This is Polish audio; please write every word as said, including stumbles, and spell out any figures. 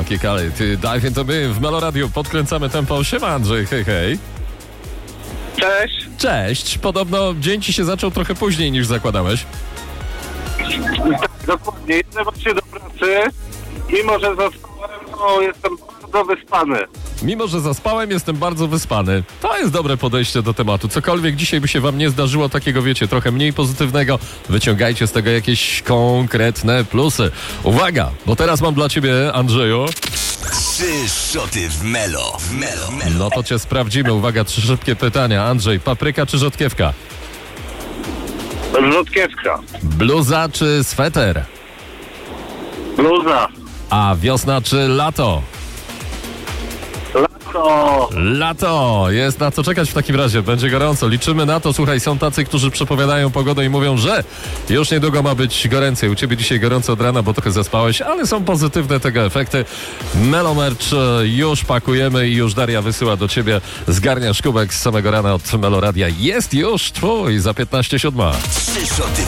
Funky Kali, ty Dive Into Me w Melo Radio, podkręcamy tempo. Siema Andrzej, hej hej. Cześć. Cześć, podobno dzień ci się zaczął trochę później niż zakładałeś. Tak, dokładnie. Jedę właśnie do pracy. Mimo, że zaspałem, to jestem bardzo wyspany. Mimo, że zaspałem, jestem bardzo wyspany. To jest dobre podejście do tematu. Cokolwiek dzisiaj by się wam nie zdarzyło, takiego wiecie, trochę mniej pozytywnego, wyciągajcie z tego jakieś konkretne plusy. Uwaga, bo teraz mam dla ciebie, Andrzeju. Trzy szoty w Melo. W Melo. Melo. No to cię sprawdzimy. Uwaga, trzy szybkie pytania. Andrzej, papryka czy rzodkiewka? Rzodkiewka. Bluza czy sweter? Bluza. A wiosna czy lato? Lato. Lato! Jest na co czekać w takim razie. Będzie gorąco. Liczymy na to. Słuchaj, są tacy, którzy przepowiadają pogodę i mówią, że już niedługo ma być goręcej. U ciebie dzisiaj gorąco od rana, bo trochę zaspałeś, ale są pozytywne tego efekty. Melo Merch już pakujemy i już Daria wysyła do ciebie. Zgarniasz kubek z samego rana od Melo Radia. Jest już twój za piętnaście siódma. Trzy szoty